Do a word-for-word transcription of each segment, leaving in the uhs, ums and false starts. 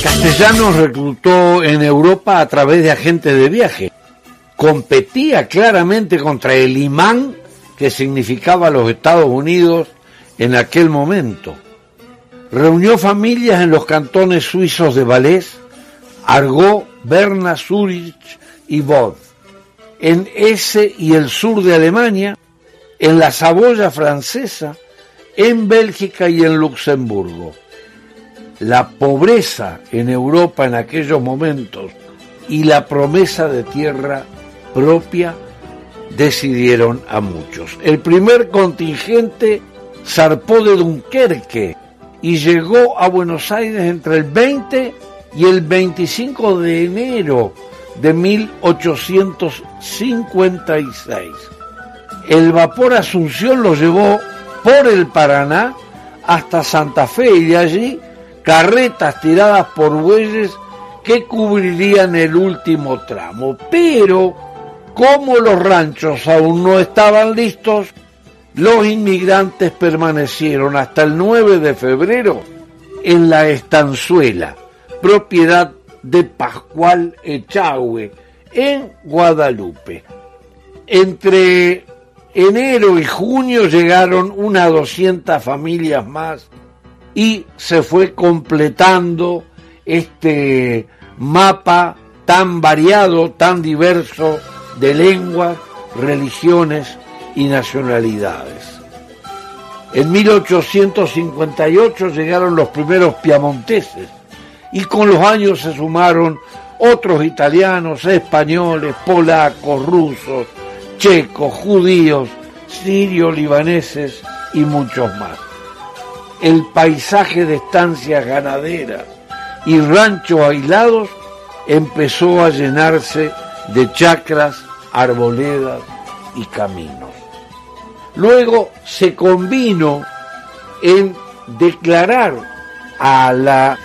Castellanos reclutó en Europa a través de agentes de viaje. Competía claramente contra el imán que significaba los Estados Unidos en aquel momento. Reunió familias en los cantones suizos de Valais, Argos, Berna, Zúrich y Vaud, en ese y el sur de Alemania, en la Saboya francesa, en Bélgica y en Luxemburgo. La pobreza en Europa en aquellos momentos y la promesa de tierra propia decidieron a muchos. El primer contingente zarpó de Dunkerque y llegó a Buenos Aires entre el veinte y el veinticinco de enero de mil ochocientos cincuenta y seis. El vapor Asunción lo llevó por el Paraná hasta Santa Fe y de allí carretas tiradas por bueyes que cubrirían el último tramo. Pero, como los ranchos aún no estaban listos, los inmigrantes permanecieron hasta el nueve de febrero en la Estanzuela, propiedad de Pascual Echagüe, en Guadalupe. Entre enero y junio llegaron unas doscientas familias más y se fue completando este mapa tan variado, tan diverso de lenguas, religiones y nacionalidades. En mil ochocientos cincuenta y ocho llegaron los primeros piamonteses y con los años se sumaron otros italianos, españoles, polacos, rusos, checos, judíos, sirios, libaneses y muchos más. El paisaje de estancias ganaderas y ranchos aislados empezó a llenarse de chacras, arboledas y caminos. Luego se convino en declarar a la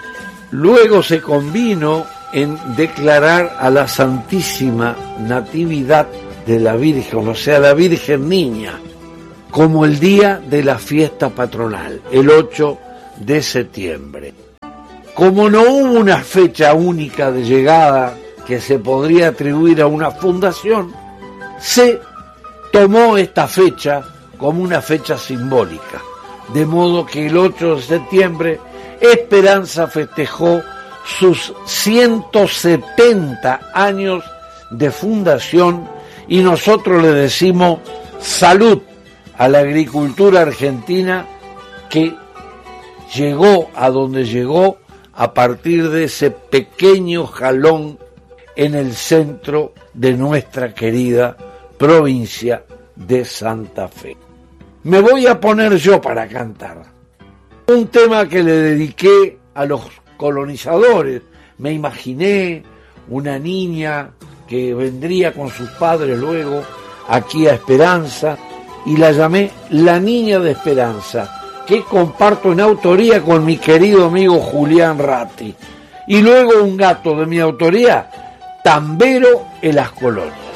luego se convino en declarar a la Santísima Natividad de la Virgen, o sea, la Virgen Niña, como el día de la fiesta patronal, el ocho de septiembre. Como no hubo una fecha única de llegada que se podría atribuir a una fundación, se tomó esta fecha como una fecha simbólica, de modo que el ocho de septiembre Esperanza festejó sus ciento setenta años de fundación y nosotros le decimos salud a la agricultura argentina que llegó a donde llegó a partir de ese pequeño jalón en el centro de nuestra querida provincia de Santa Fe. Me voy a poner yo para cantar un tema que le dediqué a los colonizadores. Me imaginé una niña que vendría con sus padres luego aquí a Esperanza y la llamé La Niña de Esperanza, que comparto en autoría con mi querido amigo Julián Ratti. Y luego un gato de mi autoría, Tambero en las Colonias.